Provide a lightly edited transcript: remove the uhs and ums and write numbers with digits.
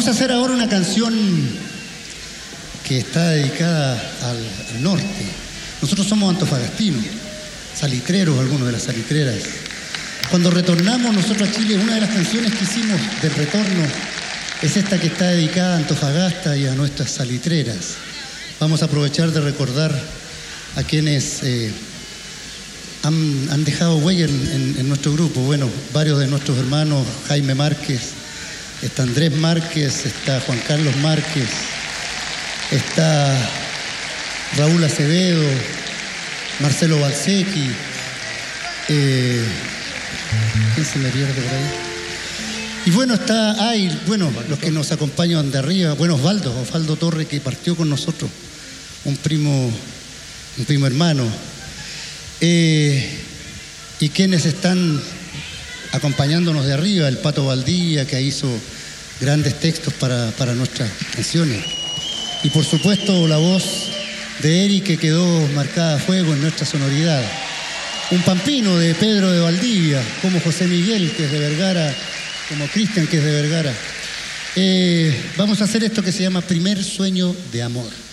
a hacer ahora una canción que está dedicada al norte. Nosotros somos antofagastinos, salitreros, algunos de las salitreras. Cuando retornamos nosotros a Chile, una de las canciones que hicimos del retorno es esta que está dedicada a Antofagasta y a nuestras salitreras. Vamos a aprovechar de recordar a quienes han dejado huella en nuestro grupo. Bueno, varios de nuestros hermanos, Jaime Márquez, está Andrés Márquez, está Juan Carlos Márquez, está Raúl Acevedo, Marcelo Balsecchi, ¿quién se me pierde por ahí? Y bueno, los que nos acompañan de arriba, bueno, Osvaldo Torre, que partió con nosotros, un primo hermano, y quienes están acompañándonos de arriba, el Pato Valdía, que hizo grandes textos para nuestras canciones, y por supuesto la voz de Eric, que quedó marcada a fuego en nuestra sonoridad, un pampino de Pedro de Valdivia, como José Miguel, que es de Vergara, como Cristian, que es de Vergara. Vamos a hacer esto que se llama Primer Sueño de Amor.